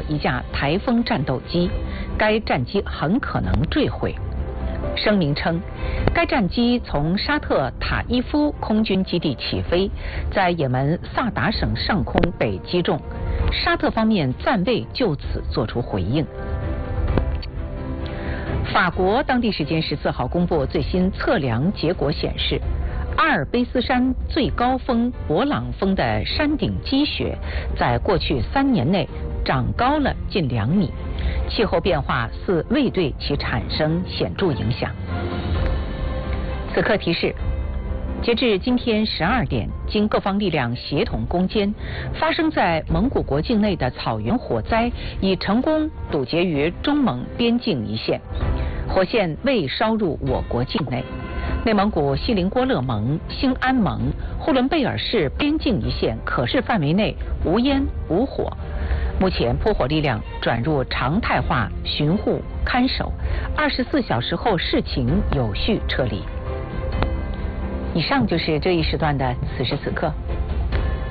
一架台风战斗机，该战机很可能坠毁。声明称，该战机从沙特塔伊夫空军基地起飞，在也门萨达省上空被击中，沙特方面暂未就此作出回应。法国当地时间14号公布最新测量结果显示，阿尔卑斯山最高峰勃朗峰的山顶积雪在过去3年内长高了近2米，气候变化似未对其产生显著影响。此刻提示，截至今天12点，经各方力量协同攻坚，发生在蒙古国境内的草原火灾已成功堵截于中蒙边境一线，火线未烧入我国境内。内蒙古锡林郭勒盟、兴安盟、呼伦贝尔市边境一线可视范围内无烟无火。目前扑火力量转入常态化巡护看守，24小时后事情有序撤离。以上就是这一时段的此时此刻。